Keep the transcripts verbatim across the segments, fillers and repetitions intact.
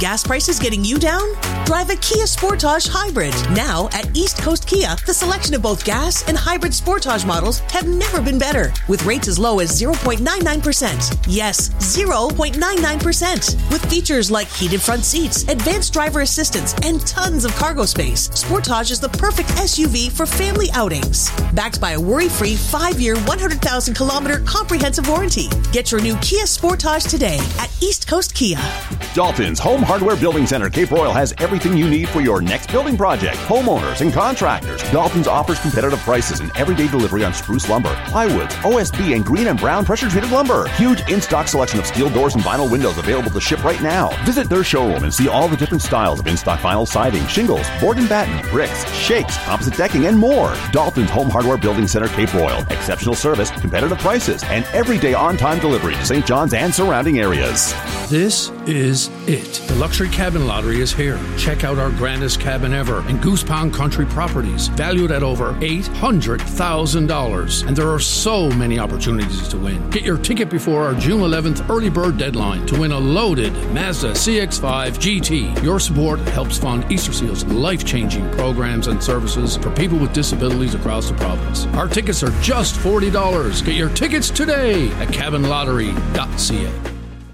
Gas prices getting you down? Drive a Kia Sportage Hybrid. Now at East Coast Kia, the selection of both gas and hybrid Sportage models have never been better. With rates as low as zero point nine nine percent. Yes, zero point nine nine percent. With features like heated front seats, advanced driver assistance, and tons of cargo space, Sportage is the perfect S U V for family outings. Backed by a worry-free five-year, one hundred thousand kilometer comprehensive warranty. Get your new Kia Sportage today at East Coast Kia. Dalton's Home Hardware Building Center Cape Royal has everything you need for your next building project. Homeowners and contractors. Dalton's offers competitive prices and everyday delivery on spruce lumber, plywoods, O S B, and green and brown pressure-treated lumber. Huge in-stock selection of steel doors and vinyl windows available to ship right now. Visit their showroom and see all the different styles of in-stock vinyl siding, shingles, board and batten, bricks, shakes, composite decking, and more. Dalton's Home Hardware Building Center Cape Royal. Exceptional service, competitive prices, and everyday on-time delivery to Saint John's and surrounding areas. This is it. The Luxury Cabin Lottery is here. Check out our grandest cabin ever in Goose Pond Country Properties, valued at over eight hundred thousand dollars. And there are so many opportunities to win. Get your ticket before our June eleventh early bird deadline to win a loaded Mazda C X five G T. Your support helps fund Easter Seal's life-changing programs and services for people with disabilities across the province. Our tickets are just forty dollars. Get your tickets today at cabin lottery dot c a.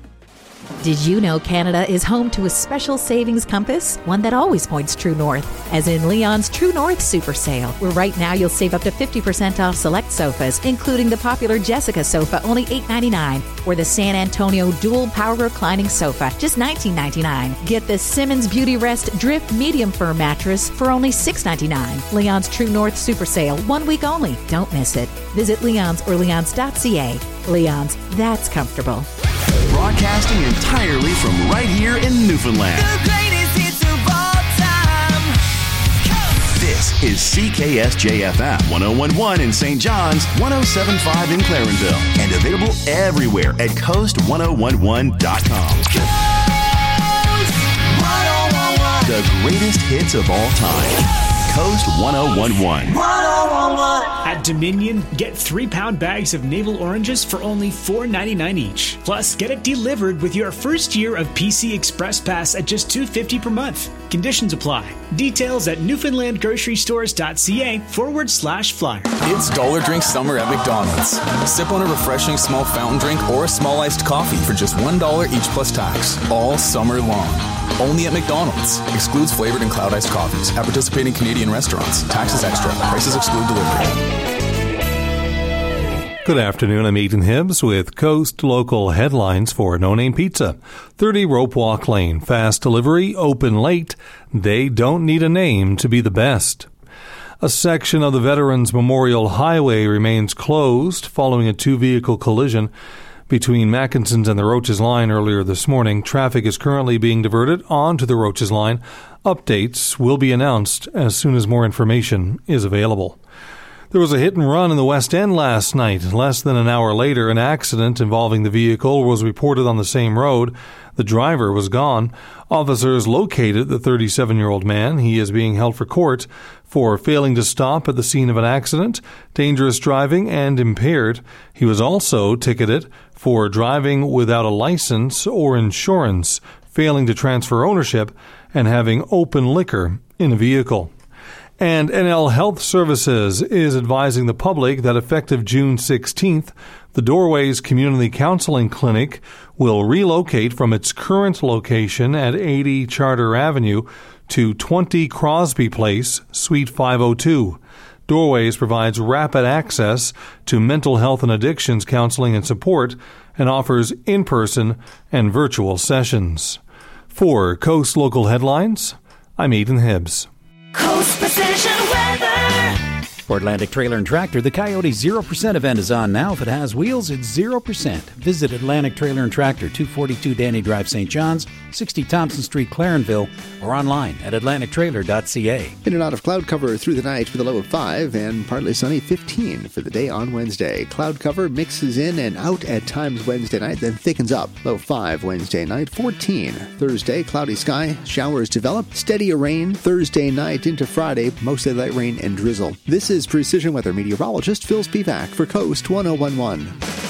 Did you know Canada is home to a special savings compass? One that always points true north. As in Leon's True North Super Sale, where right now you'll save up to fifty percent off select sofas, including the popular Jessica sofa, only eight dollars and ninety-nine cents, or the San Antonio Dual Power Reclining Sofa, just nineteen dollars and ninety-nine cents. Get the Simmons Beauty Rest Drift Medium Fur Mattress for only six dollars and ninety-nine cents. Leon's True North Super Sale, one week only. Don't miss it. Visit Leon's or leons dot c a. Leon's, that's comfortable. Broadcasting entirely from right here in Newfoundland. The greatest hits of all time. Coast. This is C K S J F M one oh one point one in Saint John's, one oh seven point five in Clarenville, and available everywhere at coast one oh one one dot com. Coast one oh one one. The greatest hits of all time. Coast one oh one one. one oh one one. At Dominion, get three-pound bags of navel oranges for only four dollars and ninety-nine cents each. Plus, get it delivered with your first year of P C Express Pass at just two dollars and fifty cents per month. Conditions apply. Details at newfoundlandgrocerystores.ca forward slash flyer. It's Dollar Drink Summer at McDonald's. Sip on a refreshing small fountain drink or a small iced coffee for just one dollar each plus tax. All summer long. Only at McDonald's. Excludes flavored and cloud iced coffees at participating Canadian restaurants. Taxes extra. Prices exclude delivery. Good afternoon. I'm Ethan Hibbs with Coast Local Headlines for No Name Pizza. thirty Rope Walk Lane. Fast delivery. Open late. They don't need a name to be the best. A section of the Veterans Memorial Highway remains closed following a two-vehicle collision between Mackinson's and the Roaches Line earlier this morning. Traffic is currently being diverted onto the Roaches Line. Updates will be announced as soon as more information is available. There was a hit and run in the West End last night. Less than an hour later, an accident involving the vehicle was reported on the same road. The driver was gone. Officers located the thirty-seven-year-old man. He is being held for court for failing to stop at the scene of an accident, dangerous driving, and impaired. He was also ticketed for driving without a license or insurance, failing to transfer ownership, and having open liquor in a vehicle. And N L Health Services is advising the public that effective June sixteenth, the Doorways Community Counseling Clinic will relocate from its current location at eighty Charter Avenue to twenty Crosby Place, Suite five oh two. Doorways provides rapid access to mental health and addictions counseling and support and offers in-person and virtual sessions. For Coast Local Headlines, I'm Ethan Hibbs. Coast Precision Weather. For Atlantic Trailer and Tractor, the Coyote zero percent event is on now. If it has wheels, it's zero percent. Visit Atlantic Trailer and Tractor, two forty-two Danny Drive, Saint John's, sixty Thompson Street, Clarenville, or online at atlantic trailer dot c a. In and out of cloud cover through the night with a low of five and partly sunny fifteen for the day on Wednesday. Cloud cover mixes in and out at times Wednesday night, then thickens up. Low five Wednesday night, fourteen. Thursday, cloudy sky, showers develop, steadier rain. Thursday night into Friday, mostly light rain and drizzle. This is Precision Weather meteorologist Phil Spivak for Coast one oh one one.